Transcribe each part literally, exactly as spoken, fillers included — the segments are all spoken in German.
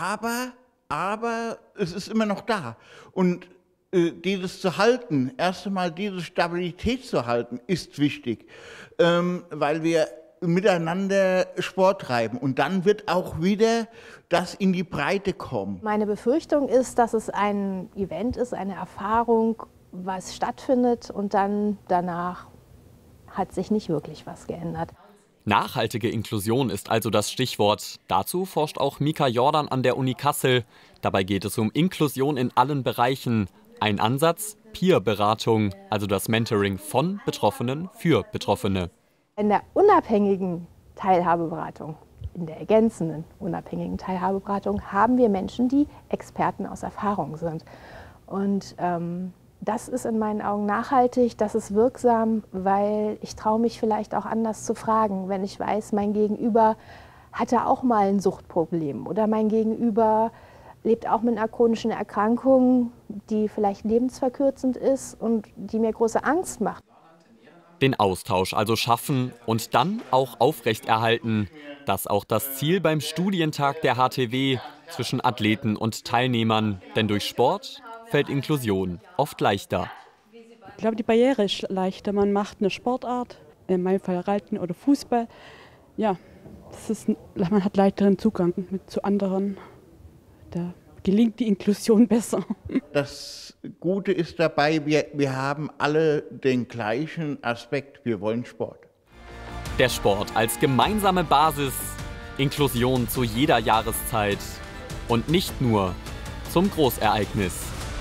aber, aber es ist immer noch da. Und äh, dieses zu halten, erst einmal diese Stabilität zu halten, ist wichtig, ähm, weil wir miteinander Sport treiben. Und dann wird auch wieder das in die Breite kommen. Meine Befürchtung ist, dass es ein Event ist, eine Erfahrung, was stattfindet und dann danach hat sich nicht wirklich was geändert. Nachhaltige Inklusion ist also das Stichwort. Dazu forscht auch Mika Jordan an der Uni Kassel. Dabei geht es um Inklusion in allen Bereichen. Ein Ansatz: Peer-Beratung, also das Mentoring von Betroffenen für Betroffene. In der unabhängigen Teilhabeberatung, in der ergänzenden unabhängigen Teilhabeberatung haben wir Menschen, die Experten aus Erfahrung sind. Und ähm, das ist in meinen Augen nachhaltig, das ist wirksam, weil ich traue mich vielleicht auch anders zu fragen, wenn ich weiß, mein Gegenüber hatte auch mal ein Suchtproblem oder mein Gegenüber lebt auch mit einer chronischen Erkrankung, die vielleicht lebensverkürzend ist und die mir große Angst macht. Den Austausch also schaffen und dann auch aufrechterhalten. Das ist auch das Ziel beim Studientag der H T W zwischen Athleten und Teilnehmern. Denn durch Sport fällt Inklusion oft leichter. Ich glaube, die Barriere ist leichter. Man macht eine Sportart, in meinem Fall Reiten oder Fußball. Ja, das ist, man hat leichteren Zugang mit zu anderen. Da gelingt die Inklusion besser. Das Gute ist dabei, wir, wir haben alle den gleichen Aspekt, wir wollen Sport. Der Sport als gemeinsame Basis, Inklusion zu jeder Jahreszeit und nicht nur zum Großereignis.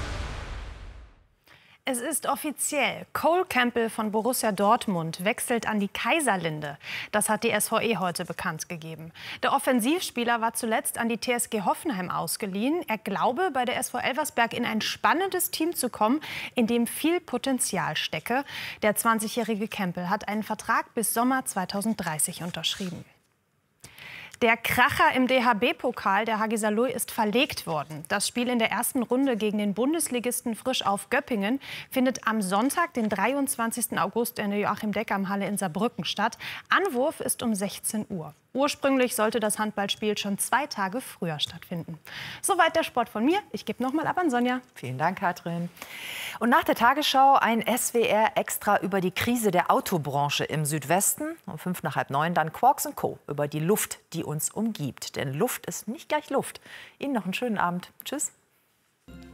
Es ist offiziell. Cole Campbell von Borussia Dortmund wechselt an die Kaiserlinde. Das hat die S V E heute bekannt gegeben. Der Offensivspieler war zuletzt an die T S G Hoffenheim ausgeliehen. Er glaube, bei der S V Elversberg in ein spannendes Team zu kommen, in dem viel Potenzial stecke. Der zwanzigjährige Campbell hat einen Vertrag bis Sommer zweitausenddreißig unterschrieben. Der Kracher im D H B-Pokal der Hagi Saloy ist verlegt worden. Das Spiel in der ersten Runde gegen den Bundesligisten Frisch auf Göppingen findet am Sonntag, den dreiundzwanzigsten August, in der Joachim-Deckam-Halle in Saarbrücken statt. Anwurf ist um sechzehn Uhr. Ursprünglich sollte das Handballspiel schon zwei Tage früher stattfinden. Soweit der Sport von mir. Ich gebe noch mal ab an Sonja. Vielen Dank, Katrin. Und nach der Tagesschau ein S W R extra über die Krise der Autobranche im Südwesten. Um fünf nach halb neun dann Quarks und Co. über die Luft, die uns umgibt. Denn Luft ist nicht gleich Luft. Ihnen noch einen schönen Abend. Tschüss.